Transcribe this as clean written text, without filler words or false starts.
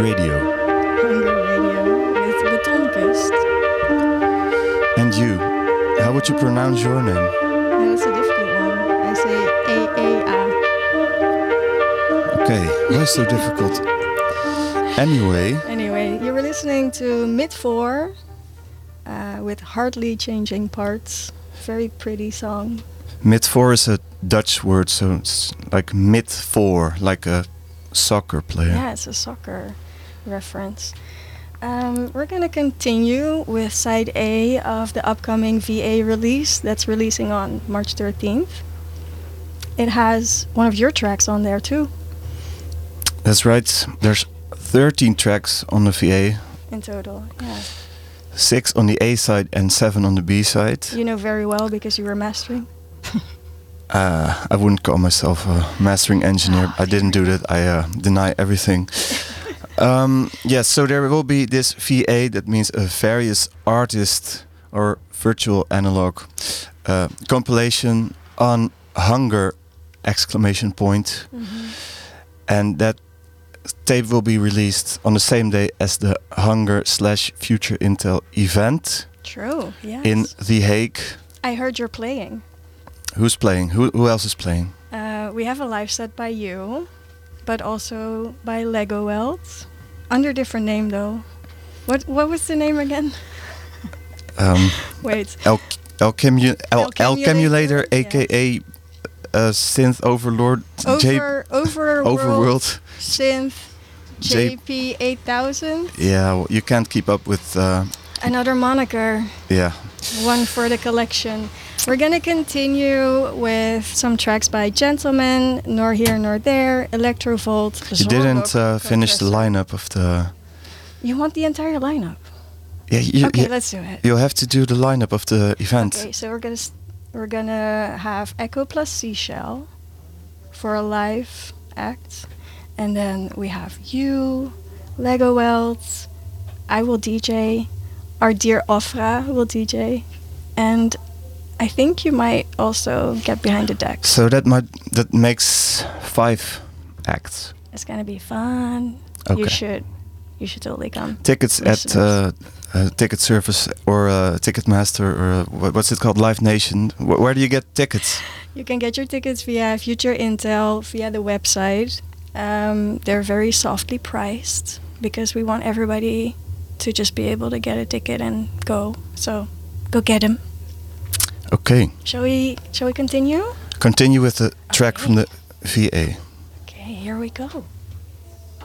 Radio. Hunger Radio with Betonkust. And you, how would you pronounce your name? Yeah, that's a difficult one. I say A-A-A. Okay, why so difficult? Anyway, you were listening to Mid-4 with Hardly Changing Parts. Very pretty song. Mid-4 is a Dutch word, so it's like mid-4, like a soccer player. Yeah, it's a soccer reference. We're going to continue with side A of the upcoming VA release that's releasing on March 13th. It has one of your tracks on there too. That's right. There's 13 tracks on the VA. In total, yeah. 6 on the A side and 7 on the B side. You know very well because you were mastering. I wouldn't call myself a mastering engineer. I didn't do that. I deny everything. Yes, so there will be this VA, that means a various artist or virtual analog compilation on Hunger ! And that tape will be released on the same day as the Hunger/Future Intel event. True, yes. In The Hague. I heard you're playing. Who's playing? Who else is playing? We have a live set by you, but also by Lego Welt. Under different name though. What was the name again? Wait. Alchemulator, aka Synth Overlord. Overworld Synth JP8000. Yeah, well, you can't keep up with... Another moniker. Yeah. One for the collection. We're gonna continue with some tracks by Gentleman, Nor Here Nor There, Electrovolt. You didn't finish the lineup of the... You want the entire lineup? Yeah. Okay, let's do it. You'll have to do the lineup of the event. Okay, so we're gonna have Echo plus Seashell for a live act, and then we have you, Lego Welt. I will DJ. Our dear Ofra will DJ, and I think you might also get behind the decks. So that makes 5 acts. It's gonna be fun. Okay. You should totally come. Tickets at Ticket Service or Ticketmaster or what's it called? Live Nation. Where do you get tickets? You can get your tickets via Future Intel, via the website. They're very softly priced because we want everybody to just be able to get a ticket and go. So go get them. Okay. Shall we continue? Continue with the track from the VA. Okay, here we go.